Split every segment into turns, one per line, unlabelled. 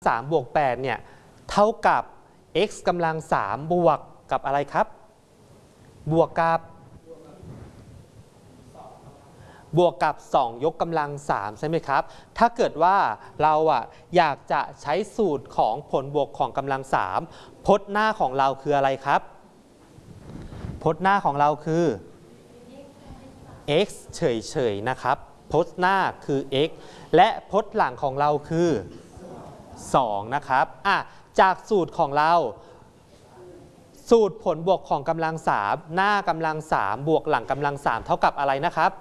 3 บวก 8เนี่ยเท่ากับ x กำลัง 3 บวกกับอะไรครับบวกกับ2 ยกกำลัง 3ใช่ไหมครับถ้าเกิดว่าเราอยากจะใช้สูตรของผลบวกของกำลัง 3พจน์หน้าของเราคืออะไรครับพจน์หน้าของเราคือ x เฉยๆนะครับพจน์หน้าคือ x และพจน์หลังของเราคือ2นะครับจากสูตรของเราสูตรผลบวกของกำลัง 3หน้ากำลัง 3 บวกหลังกำลัง 3เท่ากับอะไรนะครับ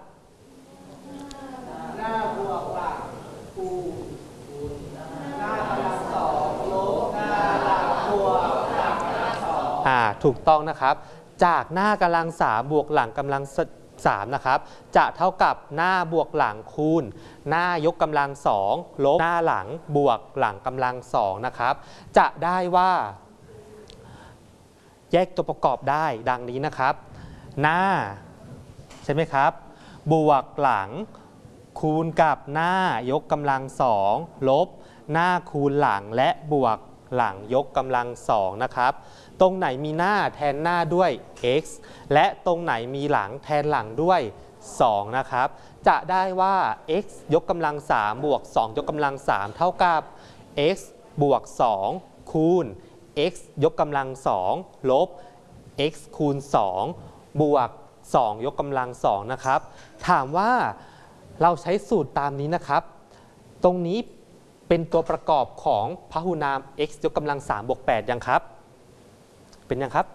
หน้าบวกหลังคูณหน้ากำลัง2ลบหน้าหลังบวกหลังกำลัง2ถูกต้องนะครับจากหน้ากำลัง 3 บวกหลังกำลัง3นะครับจะเท่ากับหน้าบวกหลังคูณหน้ายกกำลัง2ลบหน้าหลังบวกหลังกำลัง2นะครับจะได้ว่าแยกตัวประกอบได้ดังนี้นะครับหน้าใช่ไหมครับบวกหลังคูณกับหน้ายกกำลัง2ลบหน้าคูณหลังและบวกหลังยกกำลัง2นะครับตรงไหนมีหน้าแทนหน้าด้วย x และตรงไหนมีหลังแทนหลังด้วย2นะครับจะได้ว่า x ยกกำลัง3บวก2ยกกำลัง3เท่ากับ x บวก2คูณ x ยกกำลัง2ลบ x คูณ2บวก2ยกกำลัง2นะครับถามว่าเราใช้สูตรตามนี้นะครับตรงนี้เป็นตัวประกอบของพหุนาม x ยกกำลัง3บวก8ยังครับเป็นยังครับ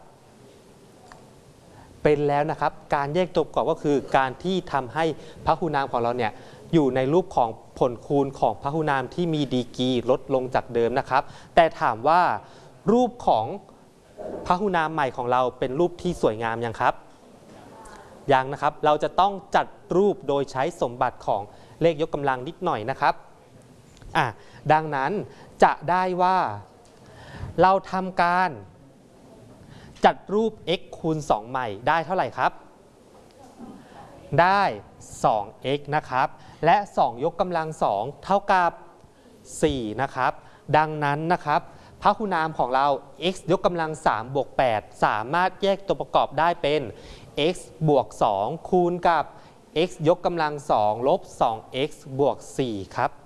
เป็นแล้วนะครับการแยกตัวประกอบก็คือการที่ทำให้พหุนามของเราเนี่ยอยู่ในรูปของผลคูณของพหุนามที่มีดีกรีลดลงจากเดิมนะครับแต่ถามว่ารูปของพหุนามใหม่ของเราเป็นรูปที่สวยงามยังครับยังนะครับเราจะต้องจัดรูปโดยใช้สมบัติของเลขยกกำลังนิดหน่อยนะครับดังนั้นจะได้ว่าเราทำการจัดรูป x คูณ2ใหม่ได้เท่าไหร่ครับได้ 2x นะครับและ2ยกกำลัง2เท่ากับ4นะครับดังนั้นนะครับพหุนามของเรา x ยกกำลัง3บวก8สามารถแยกตัวประกอบได้เป็น x บวก2คูณกับ x ยกกำลัง2ลบ 2x บวก4ครับ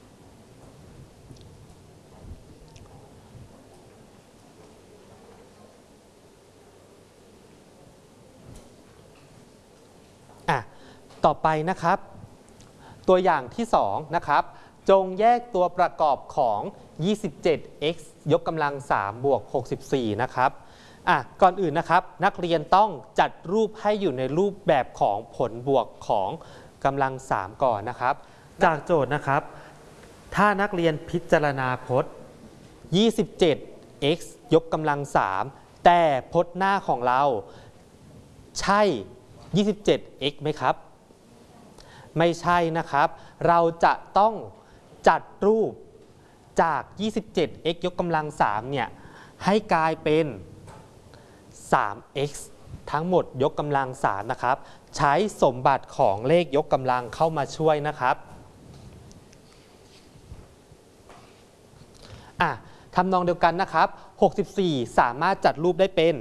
ต่อไปนะครับตัวอย่างที่2นะครับจงแยกตัวประกอบของ 27x ยกกำลัง3บวก64นะครับก่อนอื่นนะครับนักเรียนต้องจัดรูปให้อยู่ในรูปแบบของผลบวกของกำลัง3ก่อนนะครับจากโจทย์นะครับถ้านักเรียนพิจารณาพจน์ 27x ยกกำลัง3แต่พจน์หน้าของเราใช่ 27x ไหมครับไม่ใช่นะครับเราจะต้องจัดรูปจาก 27x ยกกำลัง3เนี่ยให้กลายเป็น 3x ทั้งหมดยกกำลัง3นะครับใช้สมบัติของเลขยกกำลังเข้ามาช่วยนะครับทำนองเดียวกันนะครับ64สามารถจัดรูปได้เป็น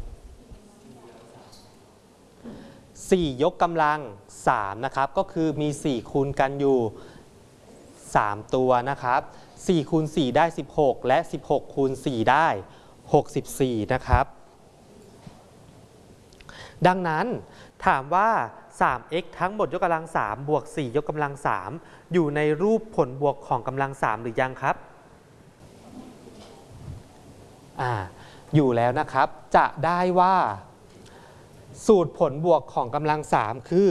4ยกกำลัง3นะครับก็คือมี4คูณกันอยู่3ตัวนะครับ4คูณ4ได้16และ16คูณ4ได้64นะครับดังนั้นถามว่า 3x ทั้งหมดยกกำลัง3บวก4ยกกำลัง3อยู่ในรูปผลบวกของกำลัง3หรือยังครับอยู่แล้วนะครับจะได้ว่าสูตรผลบวกของกำลัง3คือ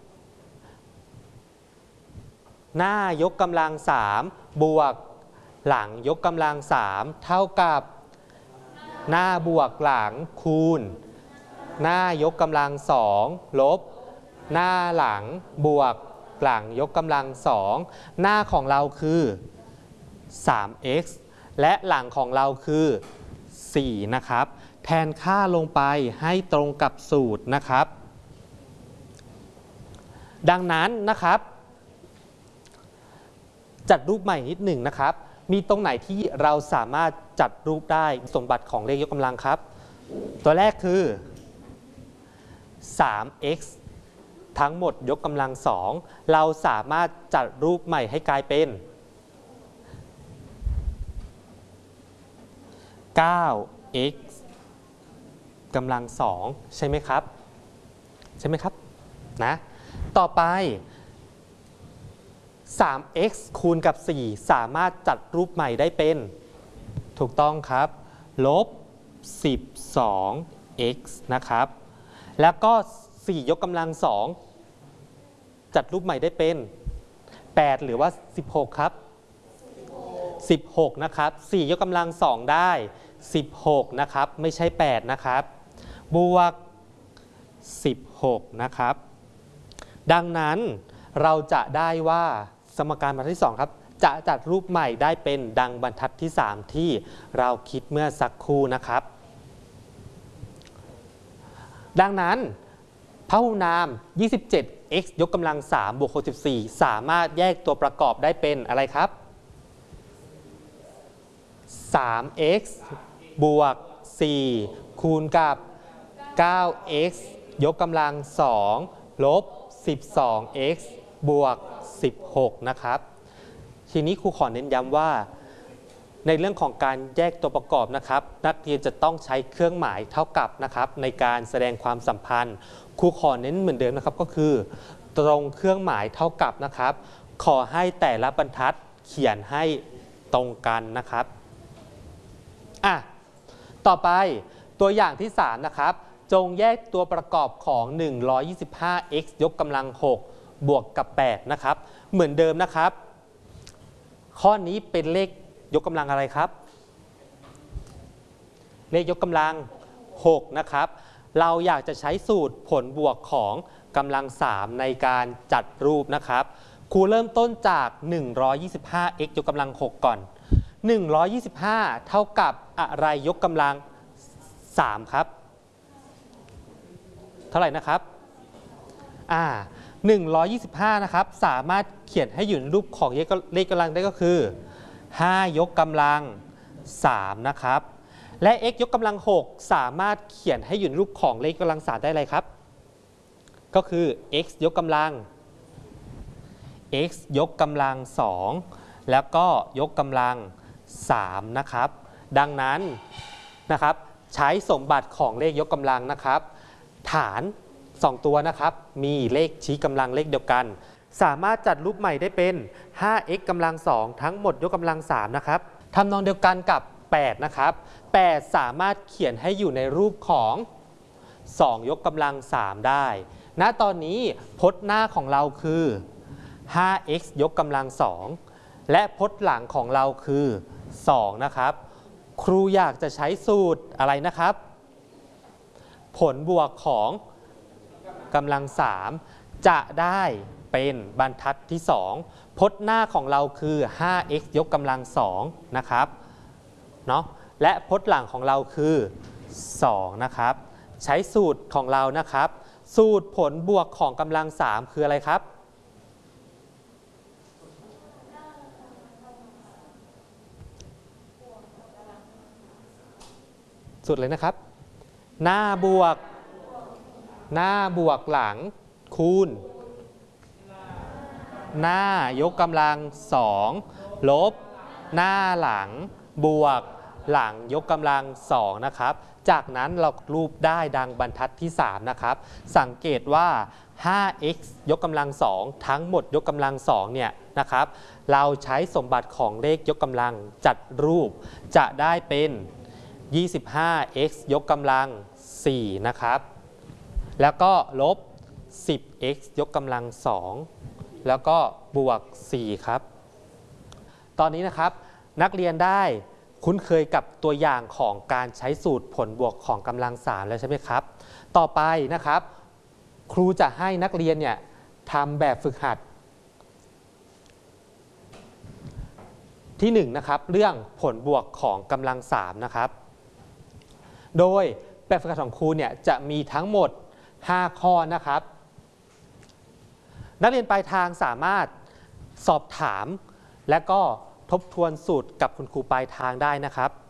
หน้ายกกำลัง3บวกหลังยกกำลัง3เท่ากับหน้าบวกหลังคูณหน้ายกกำลัง2ลบหน้าหลังบวกหลังยกกำลัง2หน้าของเราคือ 3x และหลังของเราคือ4นะครับแทนค่าลงไปให้ตรงกับสูตรนะครับดังนั้นนะครับจัดรูปใหม่นิดหนึ่งนะครับมีตรงไหนที่เราสามารถจัดรูปได้สมบัติของเลขยกกำลังครับตัวแรกคือ 3x ทั้งหมดยกกำลัง2เราสามารถจัดรูปใหม่ให้กลายเป็น 9x กำลัง2ใช่ไหมครับนะต่อไป 3x คูณกับ 4 สามารถจัดรูปใหม่ได้เป็นถูกต้องครับลบ 12x นะครับแล้วก็ 4 ยกกำลัง2จัดรูปใหม่ได้เป็น 8 หรือว่า 16 ครับ 16 นะครับ 4 ยกกำลัง2ได้ 16 นะครับไม่ใช่ 8 นะครับบวก 16 นะครับดังนั้นเราจะได้ว่าสมการบรรทัดที่2ครับจะจัดรูปใหม่ได้เป็นดังบรรทัดที่3ที่เราคิดเมื่อสักครู่นะครับดังนั้นพหุนาม 27x ยกกำลัง3บวก 64 สามารถแยกตัวประกอบได้เป็นอะไรครับ 3x บวก 4 คูณกับ 9x ยกกำลัง2ลบ 12x บวก 16 นะครับทีนี้ครูขอเน้นย้ำว่าในเรื่องของการแยกตัวประกอบนะครับนักเรียนจะต้องใช้เครื่องหมายเท่ากับนะครับในการแสดงความสัมพันธ์ครูขอเน้นเหมือนเดิมนะครับก็คือตรงเครื่องหมายเท่ากับนะครับขอให้แต่ละบรรทัดเขียนให้ตรงกันนะครับต่อไปตัวอย่างที่3นะครับจงแยกตัวประกอบของ 125x ยกกำลัง6บวกกับ8นะครับเหมือนเดิมนะครับข้อนี้เป็นเลขยกกำลังอะไรครับเลขยกกำลัง6นะครับเราอยากจะใช้สูตรผลบวกของกำลัง3ในการจัดรูปนะครับครูเริ่มต้นจาก 125x ยกกำลัง6ก่อน125เท่ากับอะไรยกกำลัง3ครับเท่าไหร่นะครับ125นะครับสามารถเขียนให้อยู่ในรูปของเลขกำลังได้ก็คือ5ยกกำลัง3นะครับและ x ยกกำลัง6สามารถเขียนให้อยู่ในรูปของเลขกำลัง3ได้อะไรครับก็คือ x ยกกำลัง x ยกกำลัง2แล้วก็ยกกำลัง3นะครับดังนั้นนะครับใช้สมบัติของเลขยกกำลังนะครับฐาน2ตัวนะครับมีเลขชี้กำลังเลขเดียวกันสามารถจัดรูปใหม่ได้เป็น 5x กำลัง2ทั้งหมดยกกำลัง3นะครับทำนองเดียวกันกับ8นะครับ8สามารถเขียนให้อยู่ในรูปของ2ยกกำลัง3ได้ณตอนนี้พจน์หน้าของเราคือ 5x ยกกำลัง2และพจน์หลังของเราคือ2นะครับครูอยากจะใช้สูตรอะไรนะครับผลบวกของกำลัง3จะได้เป็นบรรทัดที่2พจน์หน้าของเราคือ 5x ยกกำลัง2นะครับเนาะและพจน์หลังของเราคือ2นะครับใช้สูตรของเรานะครับสูตรผลบวกของกำลัง3คืออะไรครับสูตรเลยนะครับหน้าบวกหลังคูณหน้ายกกำลัง2ลบหน้าหลังบวกหลังยกกำลัง2นะครับจากนั้นเรารูปได้ดังบรรทัดที่3นะครับสังเกตว่า 5x ยกกำลัง2ทั้งหมดยกกำลัง2เนี่ยนะครับเราใช้สมบัติของเลขยกกำลังจัดรูปจะได้เป็น 25x ยกกำลัง4นะครับแล้วก็ลบ 10x ยกกำลัง2แล้วก็บวก4ครับตอนนี้นะครับนักเรียนได้คุ้นเคยกับตัวอย่างของการใช้สูตรผลบวกของกำลัง3แล้วใช่ไหมครับต่อไปนะครับครูจะให้นักเรียนเนี่ยทำแบบฝึกหัดที่1นะครับเรื่องผลบวกของกำลัง3นะครับโดยแบบฝึกหัดของครูเนี่ยจะมีทั้งหมด5ข้อนะครับนักเรียนปลายทางสามารถสอบถามและก็ทบทวนสูตรกับคุณครูปลายทางได้นะครับ